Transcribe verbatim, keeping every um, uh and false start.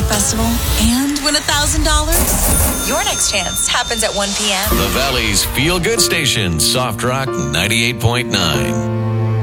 Festival and win one thousand dollars? Your next chance happens at one p.m. The Valley's Feel Good Station, Soft Rock ninety-eight point nine.